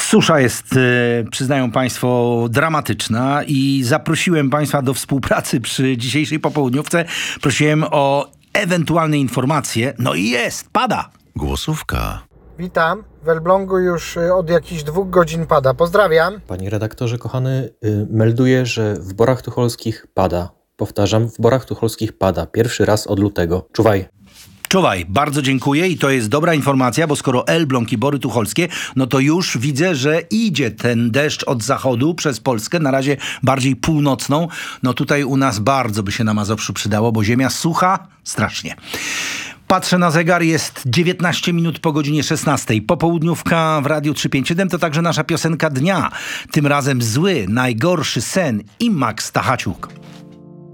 Susza jest, przyznają Państwo, dramatyczna i zaprosiłem Państwa do współpracy przy dzisiejszej popołudniówce. Prosiłem o ewentualne informacje. No i jest, pada. Głosówka. Witam. W Elblągu już od jakichś 2 godzin pada. Pozdrawiam. Panie redaktorze kochany, melduję, że w Borach Tucholskich pada. Powtarzam, w Borach Tucholskich pada. Pierwszy raz od lutego. Czuwaj. Czuwaj, bardzo dziękuję i to jest dobra informacja, bo skoro Elbląg i Bory Tucholskie, no to już widzę, że idzie ten deszcz od zachodu przez Polskę, na razie bardziej północną. No tutaj u nas bardzo by się na Mazowszu przydało, bo ziemia sucha strasznie. Patrzę na zegar, jest 19 minut po godzinie 16. Popołudniówka w Radiu 357 to także nasza piosenka dnia. Tym razem zły, najgorszy sen i Max Tachaciuk.